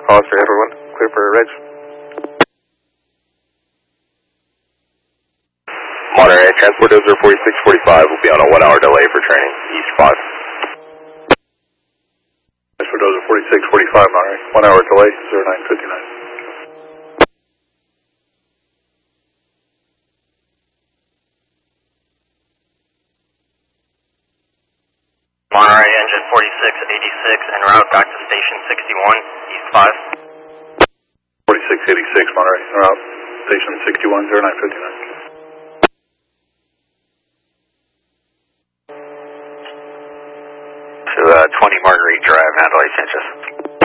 Foster, everyone, clear for Reg. Monterey, Transport Dozer 4645 will be on a 1 hour delay for training, East 5. Transport Dozer 4645, Monterey, 1 hour delay, 0959. Monterey, engine 4686 en route back to station 61, East 5. 4686, Monterey, en route, station 61, 0959. To 20 Marguerite Drive, handle 8 inches.